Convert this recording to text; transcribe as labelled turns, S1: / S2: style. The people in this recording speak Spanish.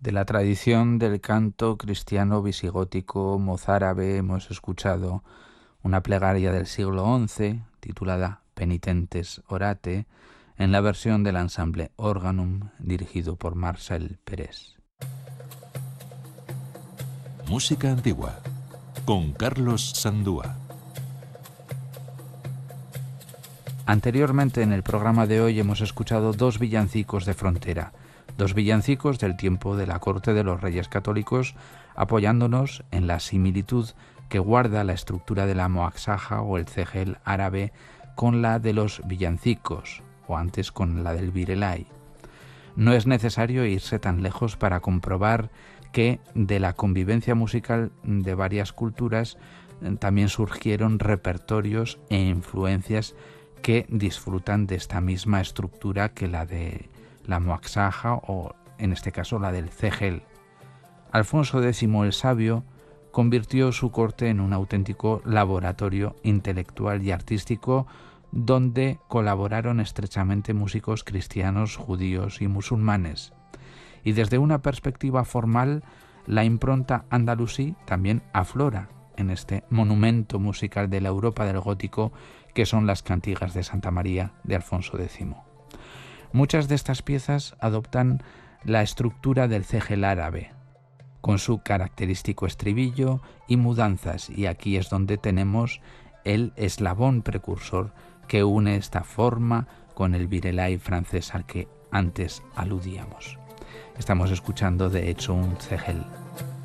S1: De la tradición del canto cristiano visigótico mozárabe hemos escuchado una plegaria del siglo XI titulada Penitentes Orate en la versión del ensamble Organum dirigido por Marcel Pérez.
S2: Música antigua con Carlos Sandúa.
S1: Anteriormente en el programa de hoy hemos escuchado dos villancicos de frontera, dos villancicos del tiempo de la corte de los Reyes Católicos, apoyándonos en la similitud que guarda la estructura de la moaxaja o el cegel árabe con la de los villancicos, o antes con la del virelai. No es necesario irse tan lejos para comprobar que de la convivencia musical de varias culturas también surgieron repertorios e influencias que disfrutan de esta misma estructura que la de la moaxaja o, en este caso, la del cegel. Alfonso X el Sabio convirtió su corte en un auténtico laboratorio intelectual y artístico donde colaboraron estrechamente músicos cristianos, judíos y musulmanes. Y desde una perspectiva formal, la impronta andalusí también aflora en este monumento musical de la Europa del gótico que son las cantigas de Santa María de Alfonso X. Muchas de estas piezas adoptan la estructura del cegel árabe, con su característico estribillo y mudanzas, y aquí es donde tenemos el eslabón precursor que une esta forma con el virelai francés al que antes aludíamos. Estamos escuchando de hecho un cegel.